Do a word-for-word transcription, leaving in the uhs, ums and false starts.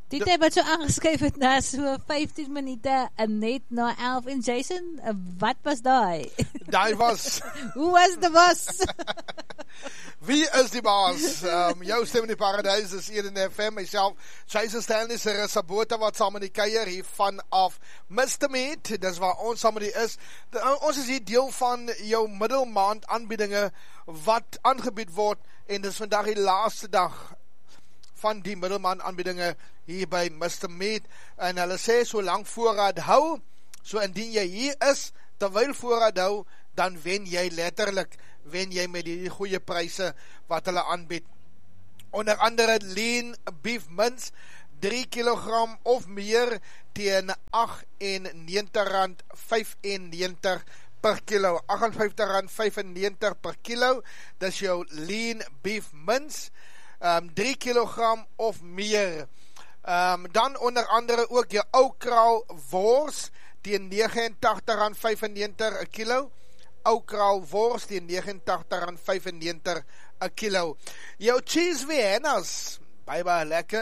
Die tyd wat so aangeskuif het na so vyftien minute en net na elf en Jason, wat was daai? Daai was Hoe was die bos? Wie is die baas? Um, jou stem in die paradijs is hier in die F M, myself, Jason Stanley, Sarah Sabota, wat saam met die keier hier vanaf Mister Meat, dis waar ons saam met die is. De, ons is hier deel van jou middelmaand aanbiedinge, wat aangebied word, en dis vandag die laaste dag van die middelmaand aanbiedinge hier by Mister Meat, en hulle sê, so lang voorraad hou, so indien jy hier is, terwyl voorraad hou, dan wen jy letterlik, wen jy met die goeie pryse wat hulle aanbied. Onder andere lean beef mince, drie kilogram of meer, teen agt en negentig rand vyfennegentig per kilo, agt en vyftig rand vyfennegentig per kilo, dis jou lean beef mince, um, drie kilogram of meer. Um, dan onder andere ook jou ou kraal wors, teen negenentagtig rand vyfennegentig per kilo, ou kraal wors teen negenentagtig rand vyfennegentig per kilo. Jou cheese Viennas, baie baie lekker,